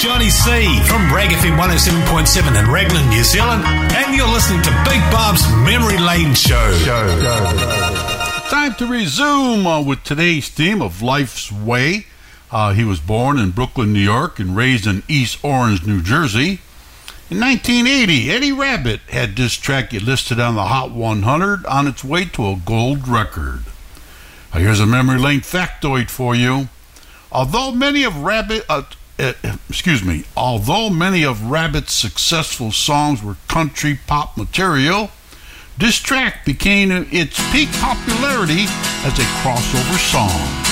Johnny C from Rag FM 107.7 in Raglan, New Zealand, and you're listening to Big Bob's Memory Lane Show. Time to resume with today's theme of Life's Way. He was born in Brooklyn, New York, and raised in East Orange, New Jersey. In 1980, Eddie Rabbitt had this track listed on the Hot 100 on its way to a gold record. Here's a memory lane factoid for you. Although many of Rabbitt's successful songs were country pop material, this track became its peak popularity as a crossover song.